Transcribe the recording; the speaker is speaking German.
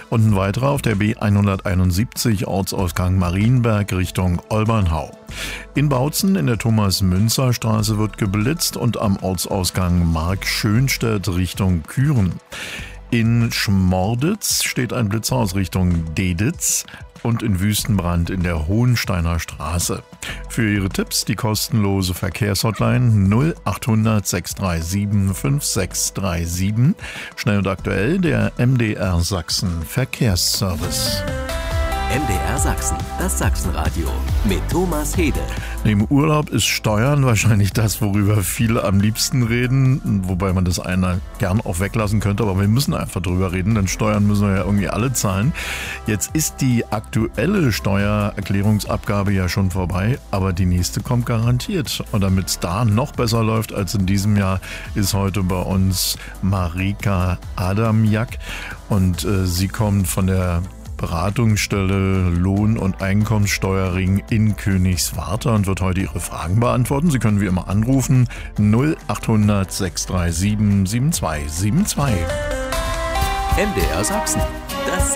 und ein weiterer auf der B171 Ortsausgang Marienberg Richtung Olbernhau. In Bautzen in der Thomas-Münzer-Straße wird geblitzt und am Ortsausgang Mark-Schönstedt Richtung Küren. In Schmorditz steht ein Blitzer aus Richtung Deditz und in Wüstenbrand in der Hohensteiner Straße. Für Ihre Tipps die kostenlose Verkehrshotline 0800 637 5637. Schnell und aktuell der MDR Sachsen Verkehrsservice. MDR Sachsen, das Sachsenradio mit Thomas Hede. Im Urlaub ist Steuern wahrscheinlich das, worüber viele am liebsten reden, wobei man das einer gern auch weglassen könnte, aber wir müssen einfach drüber reden, denn Steuern müssen wir ja irgendwie alle zahlen. Jetzt ist die aktuelle Steuererklärungsabgabe ja schon vorbei, aber die nächste kommt garantiert. Und damit es da noch besser läuft als in diesem Jahr, ist heute bei uns Marika Adamjak und sie kommt von der Beratungsstelle Lohn- und Einkommenssteuerring in Königswarter und wird heute Ihre Fragen beantworten. Sie können wie immer anrufen 0800 637 7272. MDR Sachsen, das